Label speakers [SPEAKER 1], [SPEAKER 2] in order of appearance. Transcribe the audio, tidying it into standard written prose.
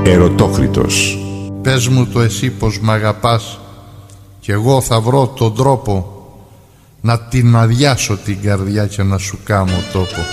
[SPEAKER 1] Ερωτόκριτος.
[SPEAKER 2] Πες μου το εσύ πως μ' αγαπάς, κι εγώ θα βρω τον τρόπο να την αδειάσω την καρδιά και να σου κάμω τόπο.